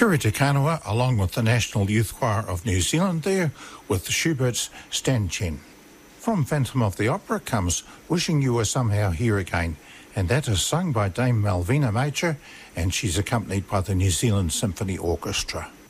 Kia te Kanawa, along with the National Youth Choir of New Zealand there, with the Schubert's Stan Chen. From Phantom of the Opera comes Wishing You Were Somehow Here Again, and that is sung by Dame Malvina Major, and she's accompanied by the New Zealand Symphony Orchestra.